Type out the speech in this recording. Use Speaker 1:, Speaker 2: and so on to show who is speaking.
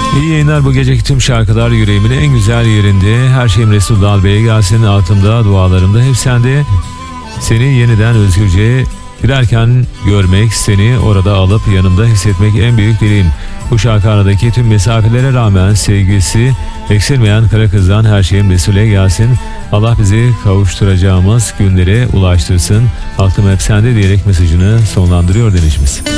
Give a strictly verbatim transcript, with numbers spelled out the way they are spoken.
Speaker 1: İyi yayınlar. Bu geceki tüm şarkılar yüreğimin en güzel yerinde. Her şeyim Resulullah Bey'e gelsin. Altımda, dualarımda hep sende. Seni yeniden özgürce girerken görmek, seni orada alıp yanımda hissetmek en büyük dileğim. Bu şarkı aradaki tüm mesafelere rağmen sevgisi eksilmeyen kara kızdan her şeyin Resul'e gelsin. Allah bizi kavuşturacağımız günlere ulaştırsın. Aklım hep sende diyerek mesajını sonlandırıyor dinleyicimiz.